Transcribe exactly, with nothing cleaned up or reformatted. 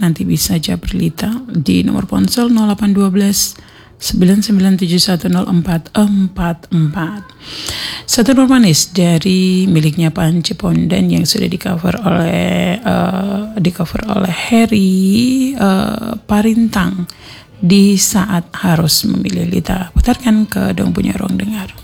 nanti bisa japri Lita di nomor ponsel nol delapan satu dua sembilan sembilan tujuh satu nol empat empat empat. Satu nur manis dari miliknya Panji Pondan yang sudah di cover oleh uh, di cover oleh Harry uh, Parintang, Di Saat Harus Memilih. Lita putarkan ke Dong Punya Ruang Dengar.